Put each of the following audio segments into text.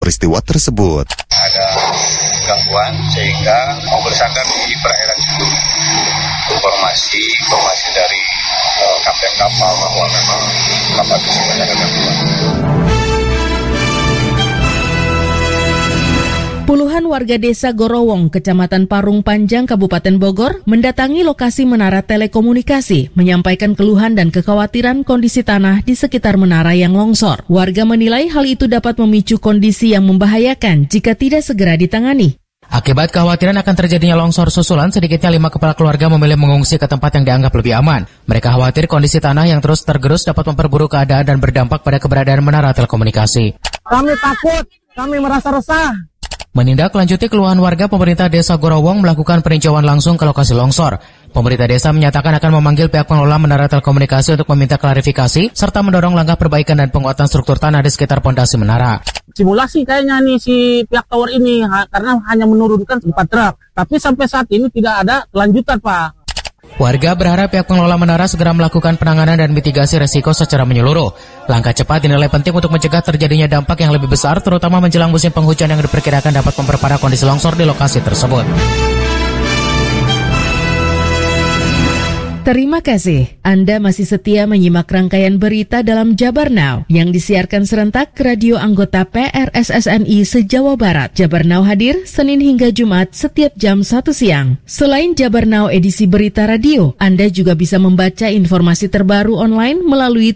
peristiwa tersebut. Ada gangguan sehingga membersandar di perairan situ. Informasi dari kapten kapal bahwa memang kapal tersebut ada gangguan. Puluhan warga desa Gorowong, Kecamatan Parung Panjang, Kabupaten Bogor, mendatangi lokasi menara telekomunikasi, menyampaikan keluhan dan kekhawatiran kondisi tanah di sekitar menara yang longsor. Warga menilai hal itu dapat memicu kondisi yang membahayakan jika tidak segera ditangani. Akibat kekhawatiran akan terjadinya longsor susulan, sedikitnya 5 kepala keluarga memilih mengungsi ke tempat yang dianggap lebih aman. Mereka khawatir kondisi tanah yang terus tergerus dapat memperburuk keadaan dan berdampak pada keberadaan menara telekomunikasi. Kami takut, kami merasa resah. Menindaklanjuti keluhan warga, pemerintah desa Gorowong melakukan peninjauan langsung ke lokasi longsor. Pemerintah desa menyatakan akan memanggil pihak pengelola menara telekomunikasi untuk meminta klarifikasi, serta mendorong langkah perbaikan dan penguatan struktur tanah di sekitar pondasi menara. Simulasi kayaknya nih si pihak tower ini, karena hanya menurunkan 4 truk. Tapi sampai saat ini tidak ada kelanjutan, Pak. Warga berharap pihak pengelola menara segera melakukan penanganan dan mitigasi resiko secara menyeluruh. Langkah cepat dinilai penting untuk mencegah terjadinya dampak yang lebih besar, terutama menjelang musim penghujan yang diperkirakan dapat memperparah kondisi longsor di lokasi tersebut. Terima kasih. Anda masih setia menyimak rangkaian berita dalam Jabar Now yang disiarkan serentak ke radio anggota PRSSNI se-Jawa Barat. Jabar Now hadir Senin hingga Jumat setiap jam 1 siang. Selain Jabar Now edisi berita radio, Anda juga bisa membaca informasi terbaru online melalui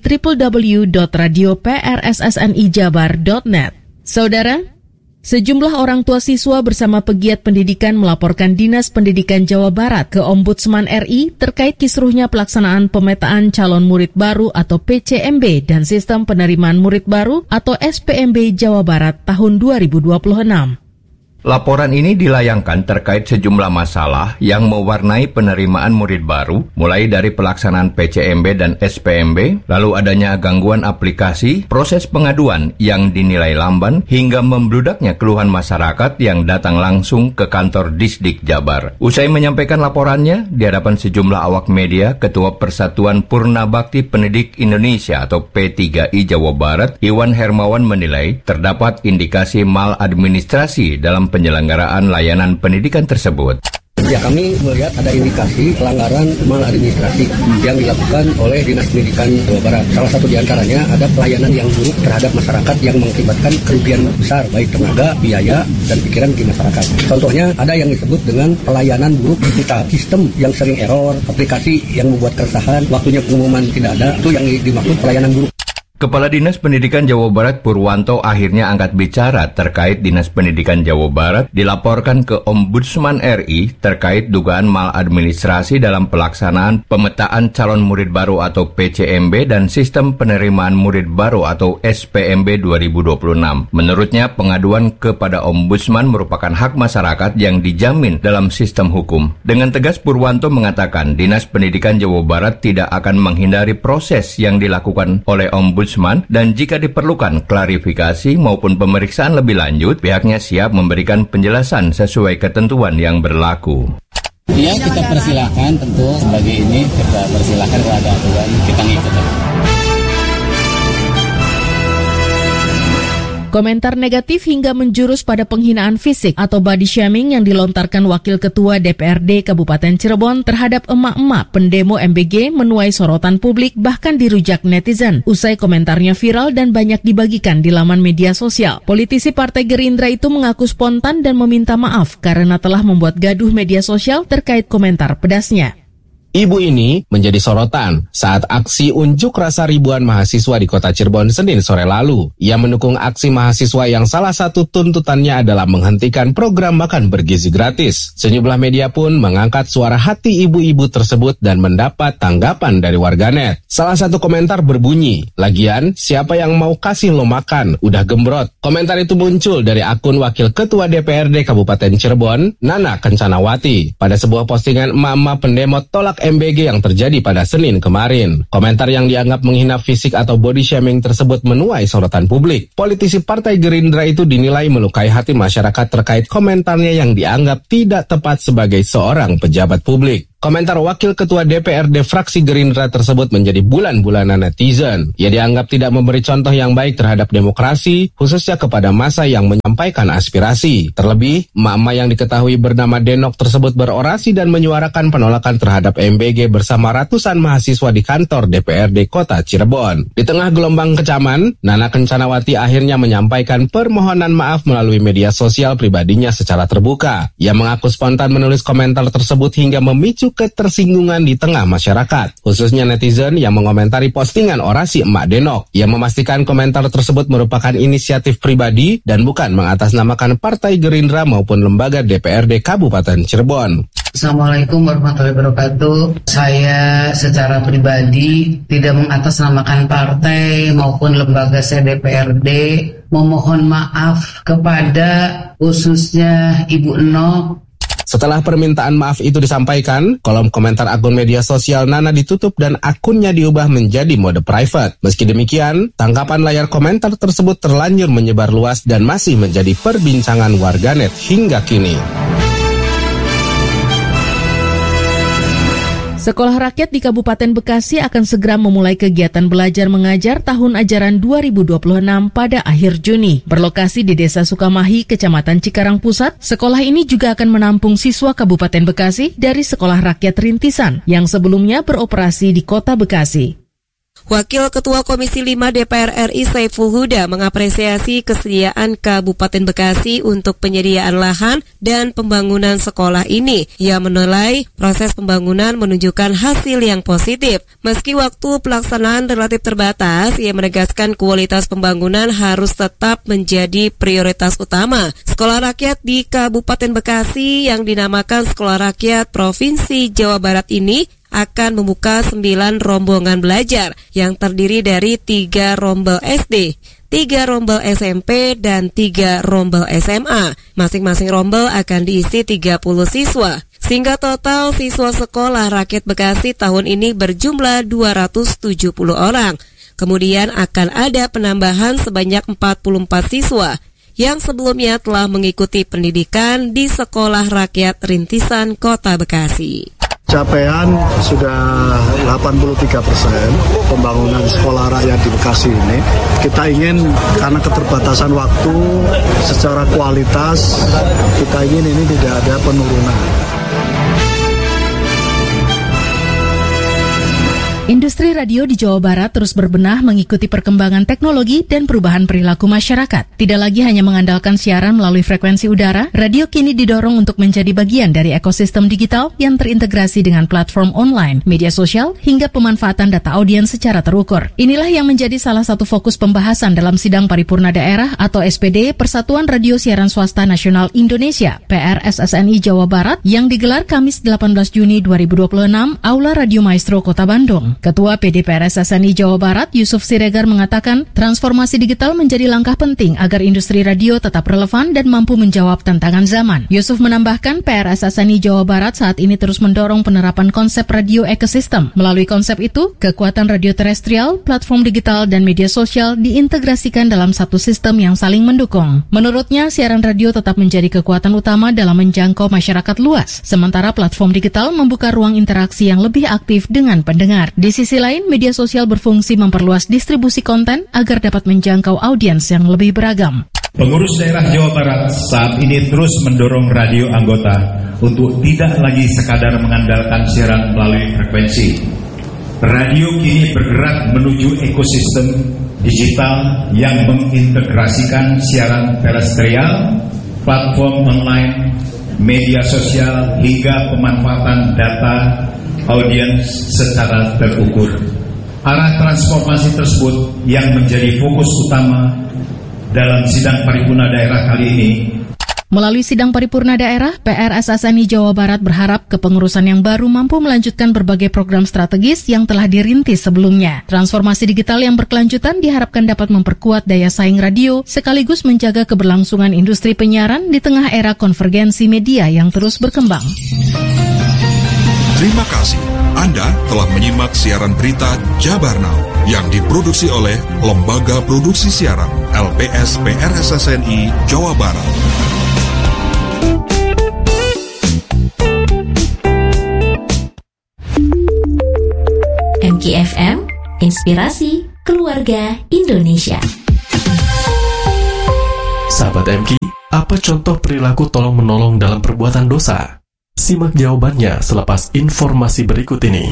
www.radioprssnijabar.net. Saudara, sejumlah orang tua siswa bersama pegiat pendidikan melaporkan Dinas Pendidikan Jawa Barat ke Ombudsman RI terkait kisruhnya pelaksanaan pemetaan calon murid baru atau PCMB dan sistem penerimaan murid baru atau SPMB Jawa Barat tahun 2026. Laporan ini dilayangkan terkait sejumlah masalah yang mewarnai penerimaan murid baru, mulai dari pelaksanaan PCMB dan SPMB, lalu adanya gangguan aplikasi, proses pengaduan yang dinilai lamban, hingga membludaknya keluhan masyarakat yang datang langsung ke kantor Disdik Jabar. Usai menyampaikan laporannya di hadapan sejumlah awak media, Ketua Persatuan Purna Bakti Pendidik Indonesia atau P3I Jawa Barat, Iwan Hermawan menilai terdapat indikasi maladministrasi dalam penyelenggaraan layanan pendidikan tersebut. Ya, kami melihat ada indikasi pelanggaran maladministrasi yang dilakukan oleh Dinas Pendidikan Jawa Barat. Salah satu diantaranya ada pelayanan yang buruk terhadap masyarakat yang mengakibatkan kerugian besar, baik tenaga, biaya, dan pikiran di masyarakat. Contohnya ada yang disebut dengan pelayanan buruk digital, sistem yang sering error, aplikasi yang membuat keresahan, waktunya pengumuman tidak ada, itu yang dimaksud pelayanan buruk. Kepala Dinas Pendidikan Jawa Barat Purwanto akhirnya angkat bicara terkait Dinas Pendidikan Jawa Barat dilaporkan ke Ombudsman RI terkait dugaan maladministrasi dalam pelaksanaan pemetaan calon murid baru atau PCMB dan sistem penerimaan murid baru atau SPMB 2026. Menurutnya, pengaduan kepada Ombudsman merupakan hak masyarakat yang dijamin dalam sistem hukum. Dengan tegas Purwanto mengatakan Dinas Pendidikan Jawa Barat tidak akan menghindari proses yang dilakukan oleh Ombudsman, dan jika diperlukan klarifikasi maupun pemeriksaan lebih lanjut, pihaknya siap memberikan penjelasan sesuai ketentuan yang berlaku. Ya, kita persilahkan tentu sebagai ini, kita persilahkan kalau ada aturan, kita ngikut. Komentar negatif hingga menjurus pada penghinaan fisik atau body shaming yang dilontarkan Wakil Ketua DPRD Kabupaten Cirebon terhadap emak-emak pendemo MBG menuai sorotan publik bahkan dirujak netizen. Usai komentarnya viral dan banyak dibagikan di laman media sosial. Politisi Partai Gerindra itu mengaku spontan dan meminta maaf karena telah membuat gaduh media sosial terkait komentar pedasnya. Ibu ini menjadi sorotan saat aksi unjuk rasa ribuan mahasiswa di kota Cirebon Senin sore lalu. Ia mendukung aksi mahasiswa yang salah satu tuntutannya adalah menghentikan program makan bergizi gratis. Sejumlah media pun mengangkat suara hati ibu-ibu tersebut dan mendapat tanggapan dari warganet. Salah satu komentar berbunyi, "Lagian, siapa yang mau kasih lo makan? Udah gembrot." Komentar itu muncul dari akun Wakil Ketua DPRD Kabupaten Cirebon, Nana Kencanawati, pada sebuah postingan emak-emak pendemo tolak MBG yang terjadi pada Senin kemarin. Komentar yang dianggap menghina fisik atau body shaming tersebut menuai sorotan publik. Politisi Partai Gerindra itu dinilai melukai hati masyarakat terkait komentarnya yang dianggap tidak tepat sebagai seorang pejabat publik. Komentar Wakil Ketua DPRD fraksi Gerindra tersebut menjadi bulan-bulanan netizen. Ia dianggap tidak memberi contoh yang baik terhadap demokrasi, khususnya kepada massa yang menyampaikan aspirasi. Terlebih, emak-emak yang diketahui bernama Denok tersebut berorasi dan menyuarakan penolakan terhadap MBG bersama ratusan mahasiswa di kantor DPRD Kota Cirebon. Di tengah gelombang kecaman, Nana Kencanawati akhirnya menyampaikan permohonan maaf melalui media sosial pribadinya secara terbuka. Ia mengaku spontan menulis komentar tersebut hingga memicu ketersinggungan di tengah masyarakat, khususnya netizen yang mengomentari postingan orasi Emak Denok. Ia memastikan komentar tersebut merupakan inisiatif pribadi dan bukan mengatasnamakan Partai Gerindra maupun lembaga DPRD Kabupaten Cirebon. Assalamualaikum warahmatullahi wabarakatuh. Saya secara pribadi tidak mengatasnamakan partai maupun lembaga DPRD. Memohon maaf kepada khususnya Ibu Enok. Setelah permintaan maaf itu disampaikan, kolom komentar akun media sosial Nana ditutup dan akunnya diubah menjadi mode private. Meski demikian, tangkapan layar komentar tersebut terlanjur menyebar luas dan masih menjadi perbincangan warganet hingga kini. Sekolah rakyat di Kabupaten Bekasi akan segera memulai kegiatan belajar mengajar tahun ajaran 2026 pada akhir Juni. Berlokasi di Desa Sukamahi, Kecamatan Cikarang Pusat, sekolah ini juga akan menampung siswa Kabupaten Bekasi dari Sekolah Rakyat Rintisan yang sebelumnya beroperasi di Kota Bekasi. Wakil Ketua Komisi 5 DPR RI Saiful Huda mengapresiasi kesediaan Kabupaten Bekasi untuk penyediaan lahan dan pembangunan sekolah ini. Ia menilai proses pembangunan menunjukkan hasil yang positif. Meski waktu pelaksanaan relatif terbatas, ia menegaskan kualitas pembangunan harus tetap menjadi prioritas utama. Sekolah rakyat di Kabupaten Bekasi yang dinamakan Sekolah Rakyat Provinsi Jawa Barat ini akan membuka 9 rombongan belajar yang terdiri dari 3 rombel SD, 3 rombel SMP, dan 3 rombel SMA. Masing-masing rombel akan diisi 30 siswa. Sehingga total siswa Sekolah Rakyat Bekasi tahun ini berjumlah 270 orang. Kemudian akan ada penambahan sebanyak 44 siswa yang sebelumnya telah mengikuti pendidikan di Sekolah Rakyat Rintisan Kota Bekasi. Capaian sudah 83% pembangunan sekolah rakyat di Bekasi ini. Kita ingin karena keterbatasan waktu secara kualitas, kita ingin ini tidak ada penurunan. Industri radio di Jawa Barat terus berbenah mengikuti perkembangan teknologi dan perubahan perilaku masyarakat. Tidak lagi hanya mengandalkan siaran melalui frekuensi udara, radio kini didorong untuk menjadi bagian dari ekosistem digital yang terintegrasi dengan platform online, media sosial, hingga pemanfaatan data audiens secara terukur. Inilah yang menjadi salah satu fokus pembahasan dalam Sidang Paripurna Daerah atau SPD Persatuan Radio Siaran Swasta Nasional Indonesia, PRSSNI Jawa Barat, yang digelar Kamis 18 Juni 2026, Aula Radio Maestro Kota Bandung. Ketua PD PRSSNI Jawa Barat, Yusuf Siregar, mengatakan transformasi digital menjadi langkah penting agar industri radio tetap relevan dan mampu menjawab tantangan zaman. Yusuf menambahkan PRSSNI Jawa Barat saat ini terus mendorong penerapan konsep radio ekosistem. Melalui konsep itu, kekuatan radio terestrial, platform digital, dan media sosial diintegrasikan dalam satu sistem yang saling mendukung. Menurutnya, siaran radio tetap menjadi kekuatan utama dalam menjangkau masyarakat luas, sementara platform digital membuka ruang interaksi yang lebih aktif dengan pendengar. Di sisi lain, media sosial berfungsi memperluas distribusi konten agar dapat menjangkau audiens yang lebih beragam. Pengurus daerah Jawa Barat saat ini terus mendorong radio anggota untuk tidak lagi sekadar mengandalkan siaran melalui frekuensi. Radio kini bergerak menuju ekosistem digital yang mengintegrasikan siaran terestrial, platform online, media sosial, hingga pemanfaatan data audiens secara terukur. Arah transformasi tersebut yang menjadi fokus utama dalam Sidang Paripurna Daerah kali ini. Melalui Sidang Paripurna Daerah, PRSSNI Jawa Barat berharap kepengurusan yang baru mampu melanjutkan berbagai program strategis yang telah dirintis sebelumnya. Transformasi digital yang berkelanjutan diharapkan dapat memperkuat daya saing radio sekaligus menjaga keberlangsungan industri penyiaran di tengah era konvergensi media yang terus berkembang. Terima kasih. Anda telah menyimak siaran berita Jabar Now yang diproduksi oleh Lembaga Produksi Siaran LPS PRSSNI Jawa Barat. Demki FM, inspirasi keluarga Indonesia. Sahabat MK, apa contoh perilaku tolong-menolong dalam perbuatan dosa? Simak jawabannya selepas informasi berikut ini.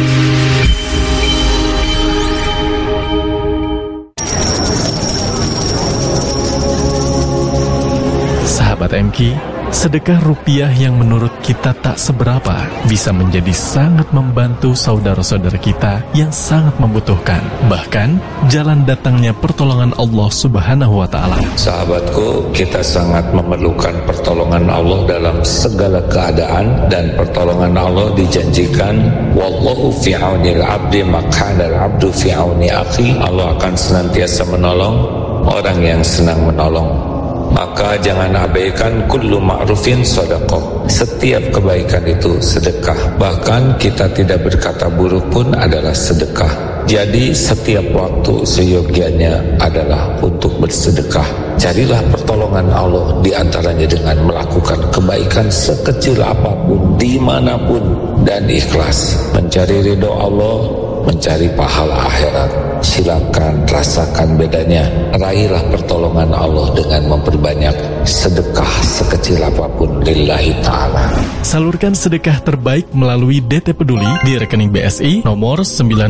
Sahabat MK, sedekah rupiah yang menurut kita tak seberapa bisa menjadi sangat membantu saudara-saudara kita yang sangat membutuhkan. Bahkan, jalan datangnya pertolongan Allah Subhanahu wa Ta'ala. Sahabatku, kita sangat memerlukan pertolongan Allah dalam segala keadaan, dan pertolongan Allah dijanjikan, wallahu fi aunil abdi makana al-abdu fi auni akhi. Allah akan senantiasa menolong orang yang senang menolong. Maka jangan abaikan kullu ma'rufin sedekah. Setiap kebaikan itu sedekah. Bahkan kita tidak berkata buruk pun adalah sedekah. Jadi setiap waktu seyogianya adalah untuk bersedekah. Carilah pertolongan Allah di antaranya dengan melakukan kebaikan sekecil apapun, dimanapun, dan ikhlas. Mencari ridho Allah, mencari pahala akhirat. Silakan rasakan bedanya. Raihlah pertolongan Allah dengan memperbanyak sedekah sekecil apapun lillahi ta'ala. Salurkan sedekah terbaik melalui DT Peduli di rekening BSI nomor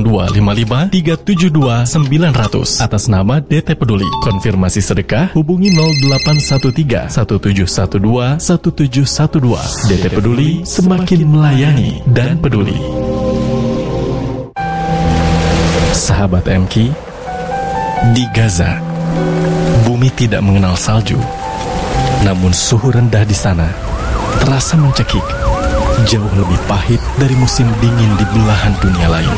9255372900 atas nama DT Peduli. Konfirmasi sedekah hubungi 0813 1712 1712. DT Peduli, semakin melayani dan peduli. Sahabat MK, di Gaza, bumi tidak mengenal salju, namun suhu rendah di sana terasa mencekik, jauh lebih pahit dari musim dingin di belahan dunia lain.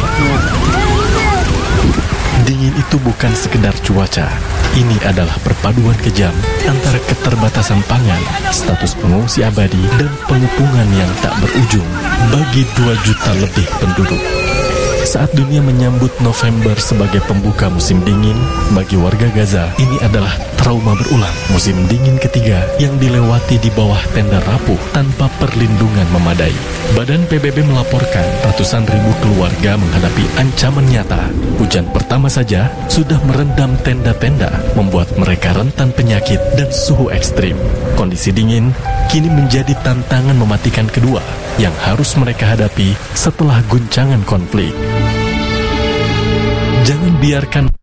Dingin itu bukan sekedar cuaca, ini adalah perpaduan kejam antara keterbatasan pangan, status pengungsi abadi, dan pengepungan yang tak berujung bagi 2 juta lebih penduduk. Saat dunia menyambut November sebagai pembuka musim dingin, bagi warga Gaza ini adalah trauma berulang. Musim dingin ketiga yang dilewati di bawah tenda rapuh tanpa perlindungan memadai. Badan PBB melaporkan ratusan ribu keluarga menghadapi ancaman nyata. Hujan pertama saja sudah merendam tenda-tenda, membuat mereka rentan penyakit dan suhu ekstrim. Kondisi dingin kini menjadi tantangan mematikan kedua yang harus mereka hadapi setelah guncangan konflik. Jangan biarkan